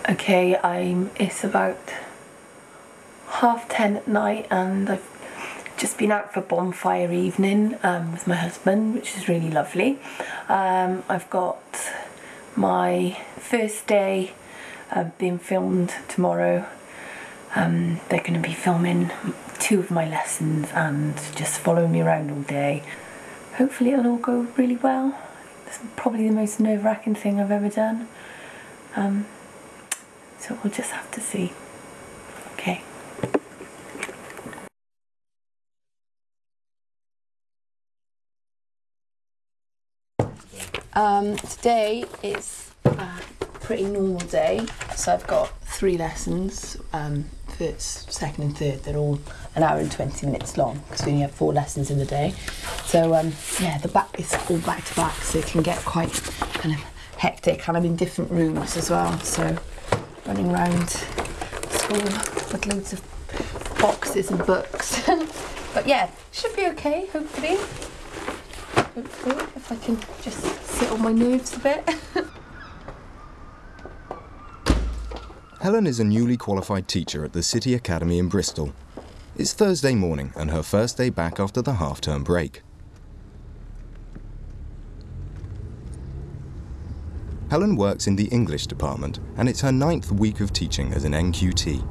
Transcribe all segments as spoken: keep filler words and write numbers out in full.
Okay, I'm. It's about half ten at night, and I've just been out for bonfire evening um, with my husband, which is really lovely. Um, I've got my first day uh, being filmed tomorrow. Um, they're going to be filming two of my lessons and just following me around all day. Hopefully it'll all go really well. It's probably the most nerve-wracking thing I've ever done. Um, so we'll just have to see. Okay. Um, today is a pretty normal day, so I've got three lessons, um, first, second and third. They're all an hour and twenty minutes long because we only have four lessons in the day. So um, yeah, the back is all back to back, so it can get quite kind of hectic, and I'm in different rooms as well, so running around school with loads of boxes and books. But yeah, should be okay, hopefully. Hopefully, if I can just sit on my nerves a bit. Helen is a newly qualified teacher at the City Academy in Bristol. It's Thursday morning and her first day back after the half-term break. Helen works in the English department, and it's her ninth week of teaching as an N Q T.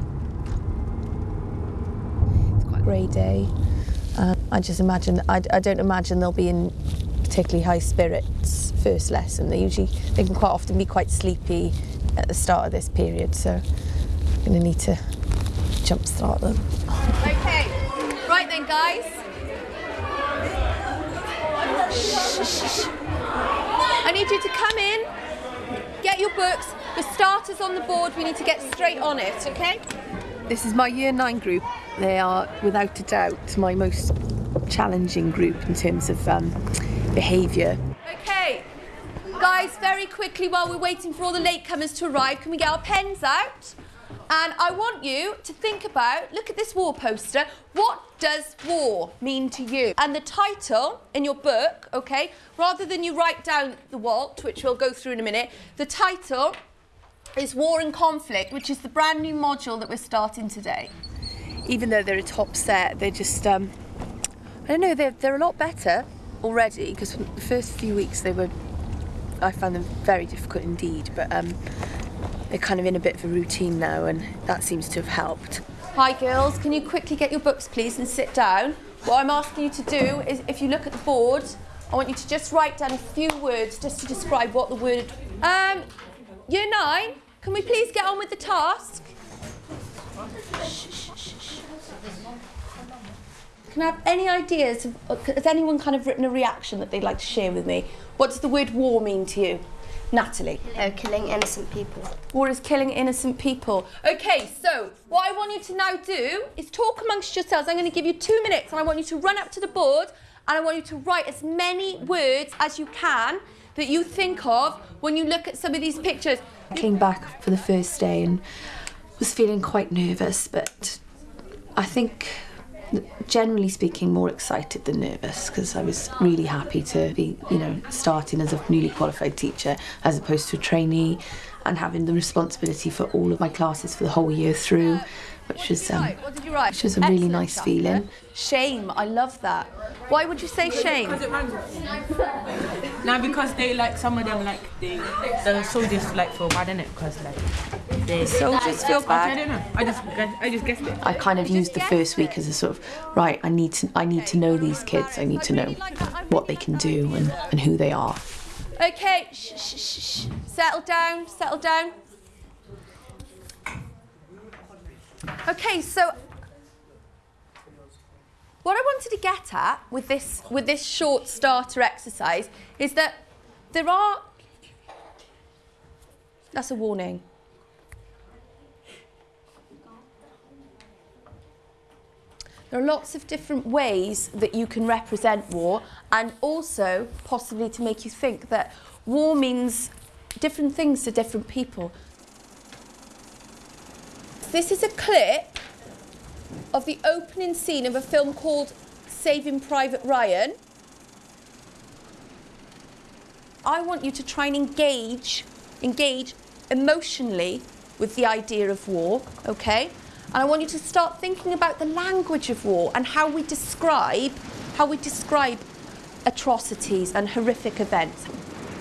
It's quite a grey day. Uh, I just imagine, I, I don't imagine they'll be in particularly high spirits first lesson. They usually, they can quite often be quite sleepy at the start of this period, so I'm going to need to jumpstart them. Okay, right then guys. Shh, shh, shh. I need you to come in, get your books, the starters on the board, we need to get straight on it, okay? This is my year nine group. They are, without a doubt, my most challenging group in terms of um, behaviour. Okay, guys, very quickly while we're waiting for all the latecomers to arrive, can we get our pens out? And I want you to think about, look at this war poster, what does war mean to you? And the title in your book, okay, rather than you write down the what, which we'll go through in a minute, the title is War and Conflict, which is the brand new module that we're starting today. Even though they're a top set, they're just, um, I don't know, they're, they're a lot better already, because the first few weeks they were, I found them very difficult indeed, but um, they're kind of in a bit of a routine now, and that seems to have helped. Hi girls, can you quickly get your books please and sit down? What I'm asking you to do is, if you look at the board, I want you to just write down a few words just to describe what the word... Um, year nine, can we please get on with the task? Can I have any ideas? Of, has anyone kind of written a reaction that they'd like to share with me? What does the word war mean to you? Natalie? Uh, killing innocent people. War is killing innocent people. Okay, so what I want you to now do is talk amongst yourselves. I'm going to give you two minutes and I want you to run up to the board and I want you to write as many words as you can that you think of when you look at some of these pictures. I came back for the first day and was feeling quite nervous, but I think, generally speaking, more excited than nervous, because I was really happy to be, you know, starting as a newly qualified teacher as opposed to a trainee, and having the responsibility for all of my classes for the whole year through, which was um, what did you write? which was a really Excellent nice stuff, feeling. Shame, I love that. Why would you say shame? No, because they like some of them like they the soldiers like feel bad in it because like they Soldiers feel I bad. don't know. I just I just guessed it. I kind of used the first week as a sort of, right, I need to I need to know these kids. I need to know what they can do and, and who they are. Okay, shh, shh, shh, shh. Settle down, settle down. Okay, so what I wanted to get at with this with this short starter exercise is that there are, that's a warning. There are lots of different ways that you can represent war, and also possibly to make you think that war means different things to different people. This is a clip of the opening scene of a film called Saving Private Ryan. I want you to try and engage, engage emotionally with the idea of war, okay? And I want you to start thinking about the language of war and how we describe, how we describe atrocities and horrific events.